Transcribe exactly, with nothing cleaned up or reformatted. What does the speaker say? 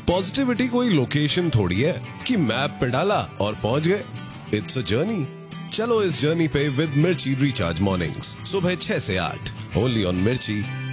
Positivity कोई location थोड़ी है कि मैप पे डाला और पहुंच गए। It's a journey. चलो इस जर्नी पे विद मिर्ची रिचार्ज मॉर्निंग्स सुबह छह से आठ ओनली ऑन मिर्ची